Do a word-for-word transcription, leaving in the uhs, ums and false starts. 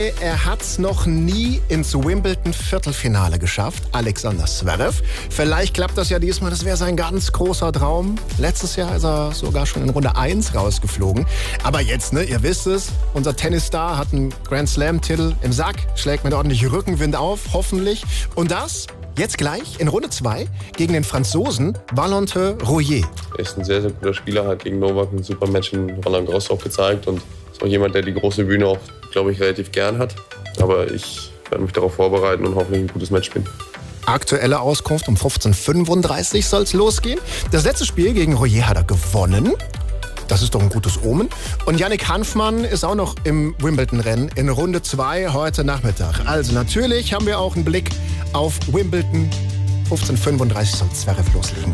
Er hat's noch nie ins Wimbledon-Viertelfinale geschafft, Alexander Zverev. Vielleicht klappt das ja diesmal, das wäre sein ganz großer Traum. Letztes Jahr ist er sogar schon in Runde eins rausgeflogen. Aber jetzt, ne, ihr wisst es, unser Tennisstar hat einen Grand Slam-Titel im Sack, schlägt mit ordentlich Rückenwind auf, hoffentlich. Und das jetzt gleich in Runde zwei gegen den Franzosen Valentin Rouillet. Er ist ein sehr, sehr guter Spieler, hat gegen Novak ein super Match in Roland Garros auch gezeigt und ist auch jemand, der die große Bühne auch, glaube ich, relativ gern hat. Aber ich werde mich darauf vorbereiten und hoffentlich ein gutes Match spielen. Aktuelle Auskunft um fünfzehn Uhr fünfunddreißig soll es losgehen. Das letzte Spiel gegen Rouillet hat er gewonnen. Das ist doch ein gutes Omen. Und Yannick Hanfmann ist auch noch im Wimbledon-Rennen in Runde zwei heute Nachmittag. Also natürlich haben wir auch einen Blick auf Wimbledon. fünfzehn Uhr fünfunddreißig soll Zverev loslegen.